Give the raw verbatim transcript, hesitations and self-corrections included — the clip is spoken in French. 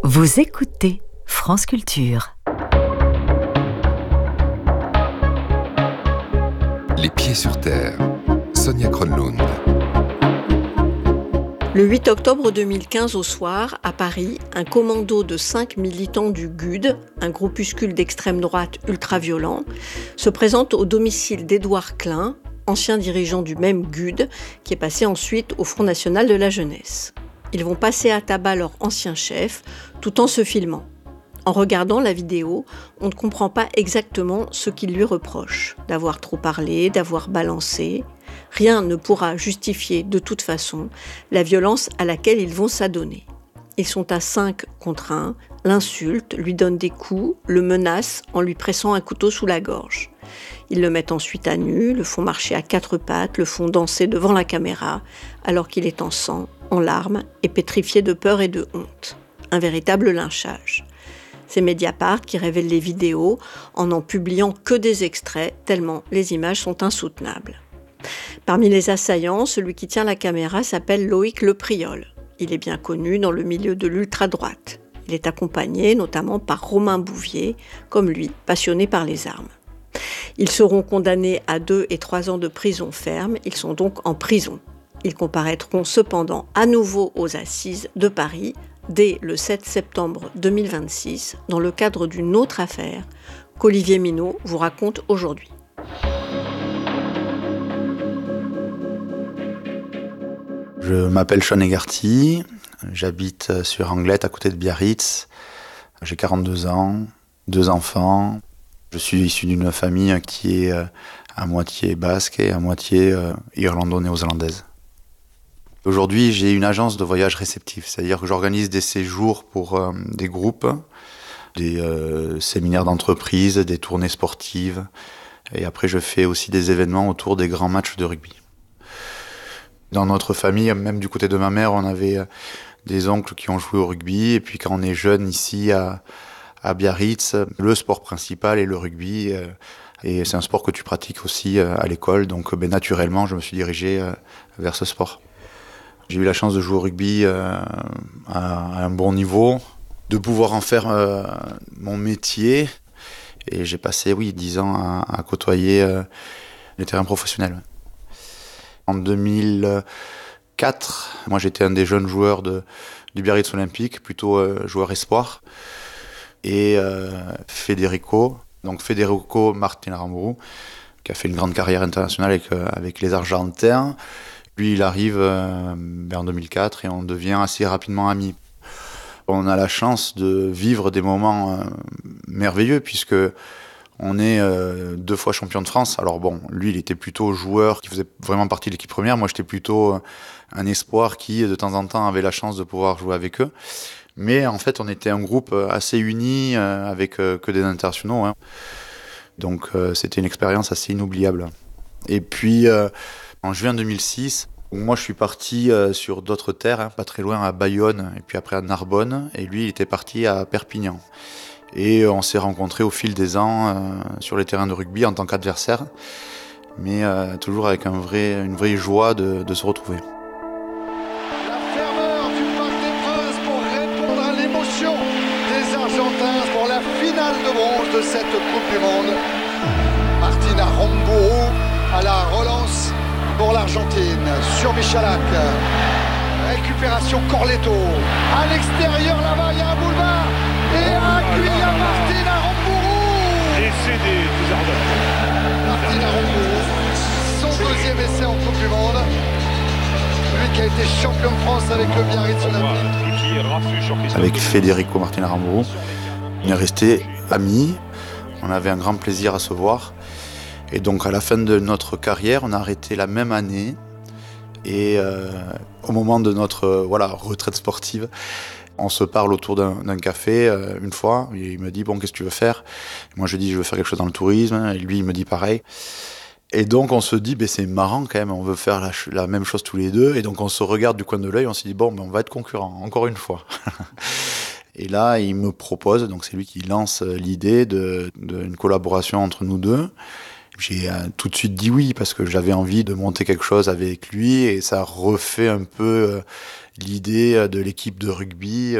Vous écoutez France Culture. Les pieds sur terre. Sonia Kronlund. Le huit octobre deux mille quinze au soir, à Paris, un commando de cinq militants du G U D, un groupuscule d'extrême droite ultra-violent, se présente au domicile d'Édouard Klein, ancien dirigeant du même G U D, qui est passé ensuite au Front National de la Jeunesse. Ils vont passer à tabac leur ancien chef, tout en se filmant. En regardant la vidéo, on ne comprend pas exactement ce qu'ils lui reprochent, d'avoir trop parlé, d'avoir balancé. Rien ne pourra justifier de toute façon la violence à laquelle ils vont s'adonner. Ils sont à cinq contre un, l'insultent, lui donnent des coups, le menacent en lui pressant un couteau sous la gorge. Ils le mettent ensuite à nu, le font marcher à quatre pattes, le font danser devant la caméra, alors qu'il est en sang, en larmes et pétrifié de peur et de honte. Un véritable lynchage. C'est Mediapart qui révèle les vidéos en n'en publiant que des extraits, tellement les images sont insoutenables. Parmi les assaillants, celui qui tient la caméra s'appelle Loïc Lepriol. Il est bien connu dans le milieu de l'ultra-droite. Il est accompagné notamment par Romain Bouvier, comme lui, passionné par les armes. Ils seront condamnés à deux et trois ans de prison ferme. Ils sont donc en prison. Ils comparaîtront cependant à nouveau aux assises de Paris dès le sept septembre deux mille vingt-six, dans le cadre d'une autre affaire qu'Olivier Minot vous raconte aujourd'hui. Je m'appelle Sean Egarty, j'habite sur Anglette à côté de Biarritz. J'ai quarante-deux ans, deux enfants. Je suis issu d'une famille qui est à moitié basque et à moitié irlando-néo-zélandaise. Aujourd'hui, j'ai une agence de voyage réceptif, c'est-à-dire que j'organise des séjours pour euh, des groupes, des euh, séminaires d'entreprise, des tournées sportives, et après je fais aussi des événements autour des grands matchs de rugby. Dans notre famille, même du côté de ma mère, on avait des oncles qui ont joué au rugby, et puis quand on est jeune ici à, à Biarritz, le sport principal est le rugby, euh, et c'est un sport que tu pratiques aussi euh, à l'école, donc ben, naturellement je me suis dirigé euh, vers ce sport. J'ai eu la chance de jouer au rugby euh, à, à un bon niveau, de pouvoir en faire euh, mon métier. Et j'ai passé, oui, dix ans à, à côtoyer euh, les terrains professionnels. En deux mille quatre, moi j'étais un des jeunes joueurs de, du Biarritz Olympique, plutôt euh, joueur espoir. Et euh, Federico, donc Federico Martin Aramburu, qui a fait une grande carrière internationale avec, euh, avec les Argentins. Lui, il arrive euh, en deux mille quatre et on devient assez rapidement amis. On a la chance de vivre des moments euh, merveilleux puisque on est euh, deux fois champion de France. Alors bon, lui, il était plutôt joueur qui faisait vraiment partie de l'équipe première. Moi, j'étais plutôt euh, un espoir qui, de temps en temps, avait la chance de pouvoir jouer avec eux. Mais en fait, on était un groupe assez uni euh, avec euh, que des internationaux. Hein. Donc, euh, c'était une expérience assez inoubliable. Et puis... Euh, En juin deux mille six, moi je suis parti euh, sur d'autres terres, hein, pas très loin à Bayonne et puis après à Narbonne, et lui il était parti à Perpignan. Et euh, on s'est rencontrés au fil des ans euh, sur les terrains de rugby en tant qu'adversaires, mais euh, toujours avec un vrai, une vraie joie de, de se retrouver. La ferveur du Parc des Princes pour répondre à l'émotion des Argentins pour la finale de bronze de cette Coupe du Monde. Martin Aramburu à la relance pour l'Argentine, sur Michalak. Récupération Corletto. À l'extérieur, là-bas, il y a un boulevard. Et un cuit à Martin Aramburu. Et c'est des, des Argentins. Martin Aramburu, son deuxième essai en Coupe du Monde. Lui qui a été champion de France avec le Biarritz Olympique. Avec Federico Martin Aramburu, on est restés amis. On avait un grand plaisir à se voir. Et donc à la fin de notre carrière, on a arrêté la même année. Et euh, au moment de notre euh, voilà, retraite sportive, on se parle autour d'un, d'un café euh, une fois. Et il me dit « Bon, qu'est-ce que tu veux faire ?» Et moi je dis « Je veux faire quelque chose dans le tourisme. » Et lui il me dit pareil. Et donc on se dit ben, « C'est marrant quand même, on veut faire la, la même chose tous les deux. » Et donc on se regarde du coin de l'œil, on se dit « Bon, ben, on va être concurrents, encore une fois. » Et là il me propose, donc c'est lui qui lance l'idée de, d'une collaboration entre nous deux. J'ai euh, tout de suite dit oui parce que j'avais envie de monter quelque chose avec lui et ça refait un peu euh, l'idée de l'équipe de rugby